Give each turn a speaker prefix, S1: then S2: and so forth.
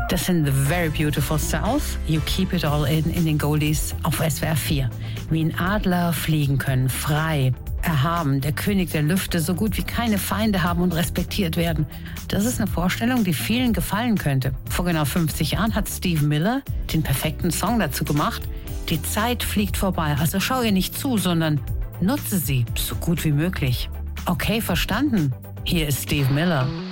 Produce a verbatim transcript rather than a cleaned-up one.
S1: Das sind The Very Beautiful South, You Keep It All In in den Goldies auf S W R vier. Wie ein Adler fliegen können, frei, erhaben, der König der Lüfte, so gut wie keine Feinde haben und respektiert werden. Das ist eine Vorstellung, die vielen gefallen könnte. Vor genau fünfzig Jahren hat Steve Miller den perfekten Song dazu gemacht. Die Zeit fliegt vorbei, also schau ihr nicht zu, sondern nutze sie so gut wie möglich. Okay, verstanden. Hier ist Steve Miller.